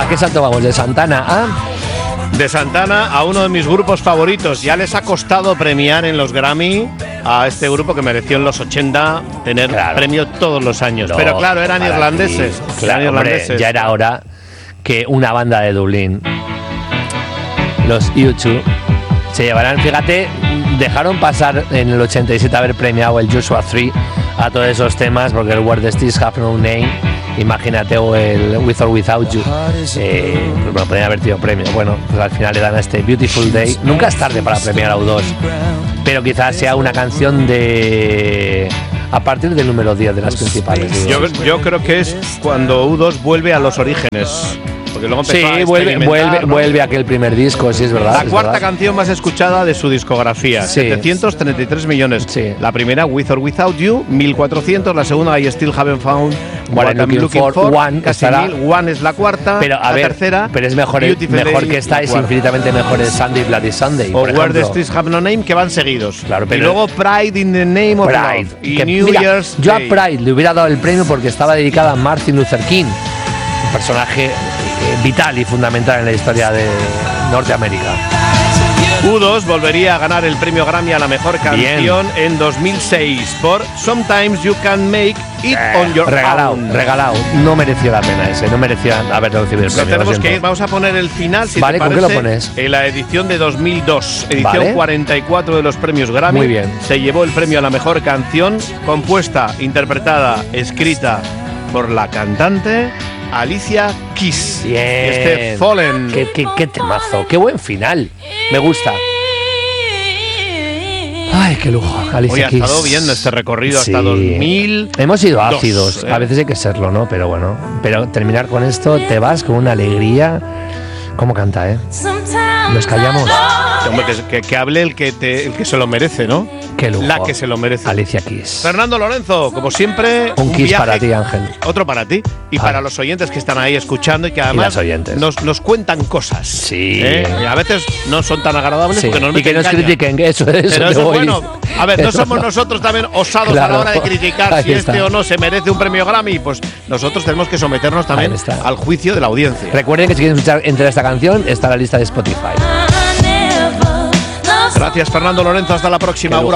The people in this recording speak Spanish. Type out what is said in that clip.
¿A qué salto vamos? ¿De Santana a...? De Santana a uno de mis grupos favoritos. Ya les ha costado premiar en los Grammy a este grupo que mereció en los 80 tener premio todos los años. No, pero claro, eran irlandeses. Claro, hombre, ya era hora que una banda de Dublín, los U2, se llevarán, fíjate, dejaron pasar en el 87 haber premiado el Joshua Tree a todos esos temas, porque el Where the Streets Have No Name, imagínate, o el With or Without You, bueno, podrían haber tenido premio. Bueno, pues al final le dan a este Beautiful Day. Nunca es tarde para premiar a U2, pero quizás sea una canción de... a partir del número 10 de las principales. Yo creo que es cuando U2 vuelve a los orígenes. Porque luego vuelve a aquel primer disco, sí, es verdad. La cuarta canción más escuchada de su discografía, 733 millones. Sí. La primera, With or Without You, 1400. La segunda, I Still Haven't Found What I'm Looking For. Casi 1000. One es la cuarta. Pero a ver, tercera, pero es mejor que esta, es infinitamente mejor el Sunday Bloody Sunday. O Where the Streets Have No Name, que van seguidos. Claro, pero y luego Pride in the Name of Love. Y New Year's Day. Yo a Pride le hubiera dado el premio porque estaba dedicada a Martin Luther King, un personaje vital y fundamental en la historia de Norteamérica. U2 volvería a ganar el premio Grammy a la mejor canción en 2006 por Sometimes You Can Make It On Your Own. Regalado. No mereció la pena ese, no merecía haber recibido el premio. Tenemos que ir, vamos a poner el final, si vale, te parece. ¿Con qué lo pones? En la edición de 2002, edición 44 de los premios Grammy. Muy bien. Se llevó el premio a la mejor canción, compuesta, interpretada, escrita por la cantante Alicia Keys. Bien. Este Fallen. Qué temazo, qué buen final. Me gusta. Ay, qué lujo. Alicia Keys. Hoy ha estado viendo este recorrido hasta 2000. Hemos sido ácidos. A veces hay que serlo, ¿no? Pero bueno. Pero terminar con esto, te vas con una alegría. ¿Cómo canta, Nos callamos. Hombre, que hable el que se lo merece, ¿no? Qué lujo. La que se lo merece. Alicia Keys. Fernando Lorenzo, como siempre, un kiss viaje, para ti, Ángel. Otro para ti. Y para los oyentes que están ahí escuchando y que además nos cuentan cosas. Sí. Y a veces no son tan agradables porque nos y que nos critiquen, eso. Pero eso es bueno. A ver, no somos nosotros también osados a la hora de criticar si este o no se merece un premio Grammy. Pues nosotros tenemos que someternos también al juicio de la audiencia. Recuerden que si quieren escuchar entre esta canción, está la lista de Spotify. Gracias, Fernando Lorenzo. Hasta la próxima.